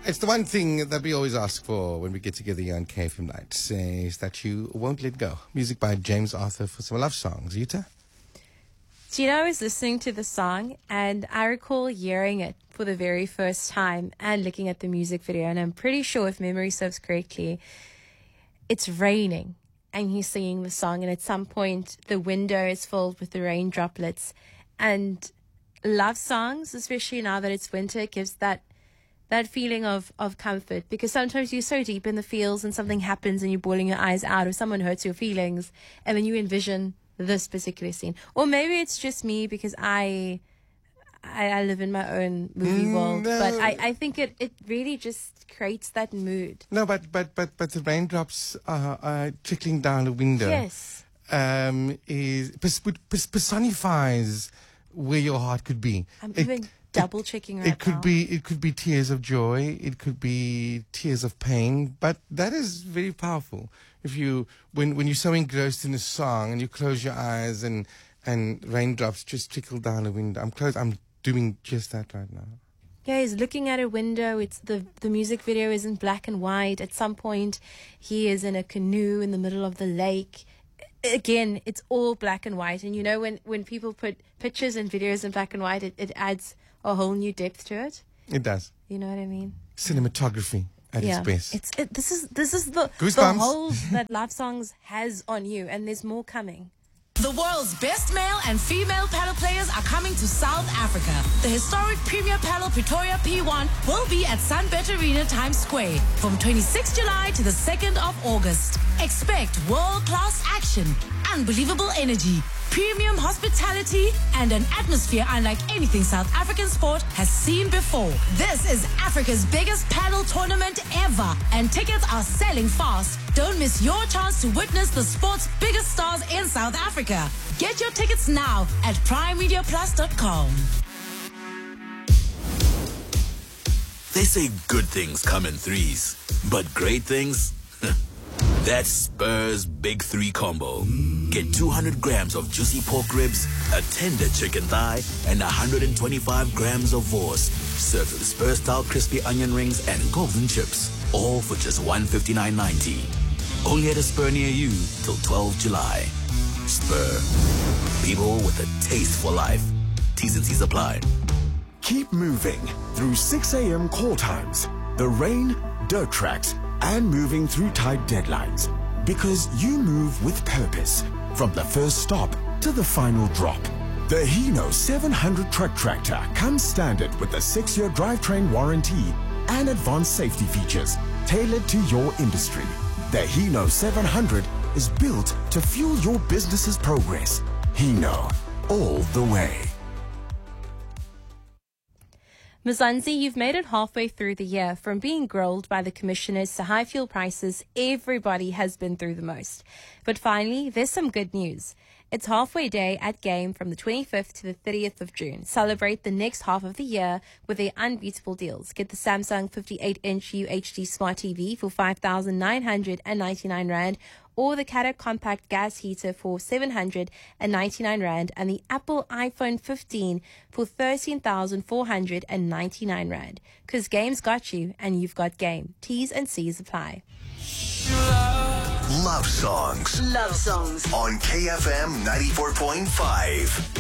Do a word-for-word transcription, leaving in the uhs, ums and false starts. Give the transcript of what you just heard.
It's the one thing that we always ask for when we get together here on K F M Nights, is that you won't let go. Music by James Arthur for some love songs. Yuta? Do you know, I was listening to the song and I recall hearing it for the very first time and looking at the music video, and I'm pretty sure, if memory serves correctly, it's raining and he's singing the song, and at some point the window is filled with the rain droplets. And love songs, especially now that it's winter, it gives that that feeling of, of comfort, because sometimes you're so deep in the feels and something happens and you're bawling your eyes out, or someone hurts your feelings, and then you envision this particular scene. Or maybe it's just me because I I, I live in my own movie Mm, world, no. but I, I think it, it really just creates that mood. No, but but but but the raindrops are, are trickling down the window. Yes. Um, is pers- pers- personifies where your heart could be. I'm It- even double checking right It could now. be it could be tears of joy, it could be tears of pain, but that is very powerful. If you when when you're so engrossed in a song and you close your eyes and and raindrops just trickle down the window. I'm close I'm doing just that right now. Yeah, he's looking at a window. It's the the music video is in black and white. At some point, he is in a canoe in the middle of the lake. Again, it's all black and white. And you know, when, when people put pictures and videos in black and white, it, it adds a whole new depth to it. It does. You know what I mean? Cinematography at Yeah. its best. It's it, this is this is the the Goosebumps. hold that Love Songs has on you, and there's more coming. The world's best male and female paddle players are coming to South Africa. The historic Premier Paddle Pretoria P one will be at Sunbet Arena Times Square from twenty-sixth of July to the second of August. Expect world-class action, unbelievable energy, premium hospitality, and an atmosphere unlike anything South African sport has seen before. This is Africa's biggest paddle tournament ever, and tickets are selling fast. Don't miss your chance to witness the sport's biggest stars in South Africa. Get your tickets now at prime media plus dot com. They say good things come in threes, but great things? That's Spur's Big Three Combo. Get two hundred grams of juicy pork ribs, a tender chicken thigh, and one hundred twenty-five grams of vorst, served with Spur-style crispy onion rings and golden chips, all for just one hundred fifty-nine ninety. Only at a Spur near you till twelfth of July. Spur. People with a taste for life. T's and C's apply. Keep moving through six a.m. call times, the rain, dirt tracks, and moving through tight deadlines. Because you move with purpose, from the first stop to the final drop. The Hino seven hundred truck tractor comes standard with a six-year drivetrain warranty and advanced safety features tailored to your industry. The Hino seven hundred is built to fuel your business's progress. Hino, all the way. Mzansi, you've made it halfway through the year. From being grilled by the commissioners to high fuel prices, everybody has been through the most. But finally, there's some good news. It's halfway day at Game from the twenty-fifth to the thirtieth of June. Celebrate the next half of the year with their unbeatable deals. Get the Samsung fifty-eight inch U H D Smart T V for five thousand nine hundred ninety-nine rand, or the Cato Compact Gas Heater for seven hundred ninety-nine rand, and the Apple iPhone fifteen for thirteen thousand four hundred ninety-nine rand. Because Game's got you, and you've got Game. T's and C's apply. Love songs. Love songs. On K F M ninety-four point five.